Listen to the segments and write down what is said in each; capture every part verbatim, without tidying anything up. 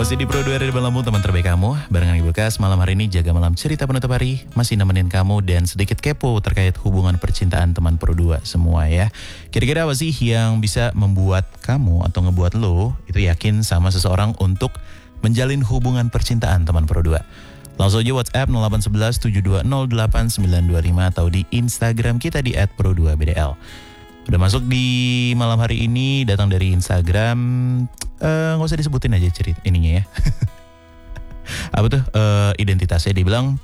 Masih di Pro dua Radio Lampung, teman terbaik kamu. Barengan Ibu Kas, malam hari ini jaga malam cerita penutup hari. Masih nemenin kamu dan sedikit kepo terkait hubungan percintaan teman Pro dua semua ya. Kira-kira apa sih yang bisa membuat kamu atau ngebuat lo itu yakin sama seseorang untuk menjalin hubungan percintaan teman Pro dua? Langsung aja WhatsApp nol delapan satu satu tujuh dua nol delapan sembilan dua lima atau di Instagram kita di et pro dua b d l. Udah masuk di malam hari ini, datang dari Instagram. uh, Nggak usah disebutin aja cerita ininya ya. Apa tuh uh, identitasnya. Dia bilang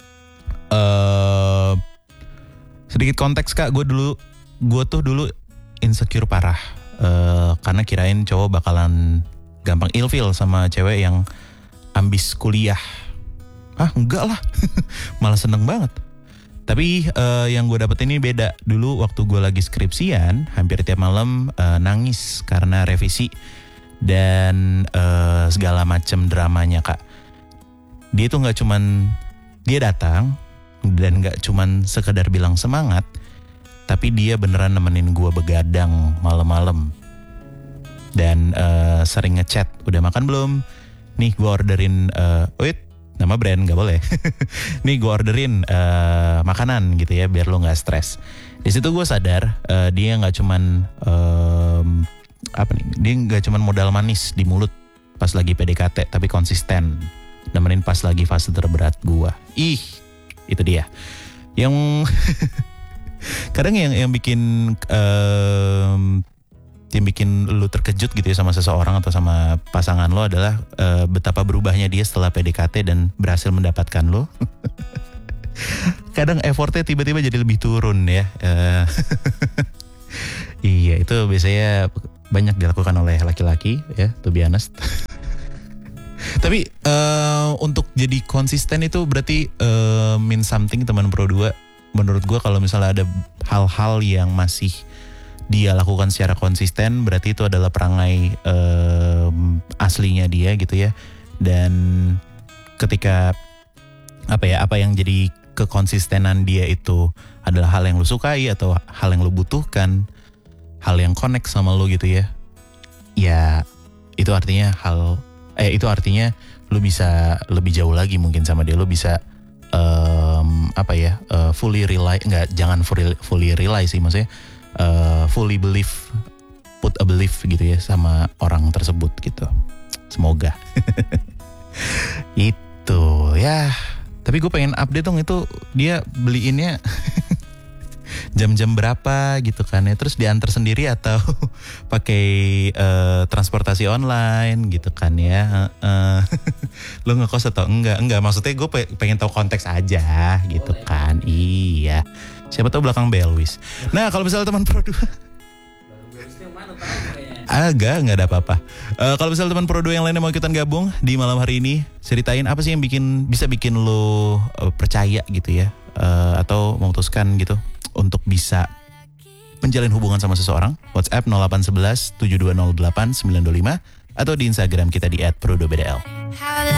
uh, sedikit konteks kak, gue dulu gue tuh dulu insecure parah uh, karena kirain cowok bakalan gampang ilfil sama cewek yang ambis kuliah. Ah enggak lah. Malah seneng banget. Tapi uh, yang gue dapet ini beda. Dulu waktu gue lagi skripsian, hampir tiap malam uh, nangis karena revisi dan uh, segala macam dramanya kak. Dia tuh nggak cuman dia datang dan nggak cuman sekedar bilang semangat, tapi dia beneran nemenin gue begadang malam-malam dan uh, sering ngechat. Udah makan belum? Nih gue orderin. Uh, wait. Nama brand gak boleh. Nih gue orderin uh, makanan gitu ya biar lo gak stres. Di situ gue sadar uh, dia gak cuman um, apa nih? Dia gak cuman modal manis di mulut pas lagi P D K T, tapi konsisten nemenin pas lagi fase terberat gue. Ih, itu dia. Yang kadang yang yang bikin um, yang bikin lu terkejut gitu ya sama seseorang atau sama pasangan lo adalah uh, betapa berubahnya dia setelah P D K T dan berhasil mendapatkan lo. Kadang effortnya tiba-tiba jadi lebih turun ya. Uh, iya, itu biasanya banyak dilakukan oleh laki-laki ya, to be honest. Tapi uh, untuk jadi konsisten itu berarti uh, mean something teman Pro dua. Menurut gue kalau misalnya ada hal-hal yang masih dia lakukan secara konsisten, berarti itu adalah perangai um, aslinya dia gitu ya. Dan ketika apa ya apa yang jadi kekonsistenan dia itu adalah hal yang lu sukai atau hal yang lu butuhkan, hal yang connect sama lu gitu ya, ya itu artinya hal eh itu artinya lu bisa lebih jauh lagi mungkin sama dia. Lu bisa um, apa ya uh, fully rely nggak jangan fully, fully rely sih maksudnya. Uh, fully believe, put a belief gitu ya sama orang tersebut gitu. Semoga. Itu ya. Tapi gue pengen update dong itu dia beliinnya jam-jam berapa gitu kan ya. Terus diantar sendiri atau pakai uh, transportasi online gitu kan ya. Uh, uh. Lo ngekos atau enggak? Enggak, maksudnya gue pengen tahu konteks aja gitu kan. Iya. Siapa tahu belakang Belwis. Nah kalau misalnya teman Pro dua agak nggak ada apa-apa. Uh, kalau misalnya teman Pro dua yang lainnya mau ikutan gabung di malam hari ini, ceritain apa sih yang bikin bisa bikin lo uh, percaya gitu ya, uh, atau memutuskan gitu untuk bisa menjalin hubungan sama seseorang. WhatsApp nol delapan satu satu tujuh dua nol delapan sembilan dua lima atau di Instagram kita di et pro dua b d l.